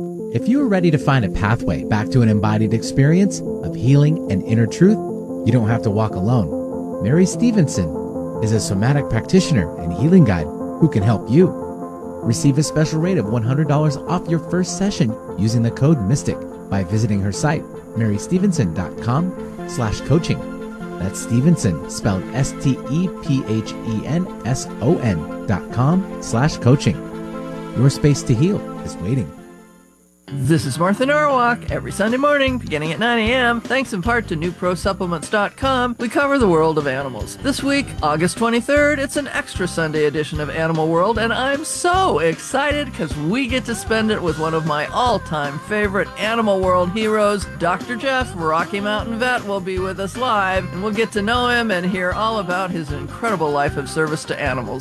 If you are ready to find a pathway back to an embodied experience of healing and inner truth, you don't have to walk alone. Mary Stevenson is a somatic practitioner and healing guide who can help you. Receive a special rate of $100 off your first session using the code MYSTIC by visiting her site, marystevenson.com/coaching. That's Stevenson, spelled STEPHENSON.com/coaching. Your space to heal is waiting. This is Martha Norwalk. Every Sunday morning, beginning at 9 a.m., thanks in part to NewProSupplements.com, we cover the world of animals. This week, August 23rd, it's an extra Sunday edition of Animal World, and I'm so excited because we get to spend it with one of my all-time favorite Animal World heroes. Dr. Jeff, Rocky Mountain Vet, will be with us live, and we'll get to know him and hear all about his incredible life of service to animals.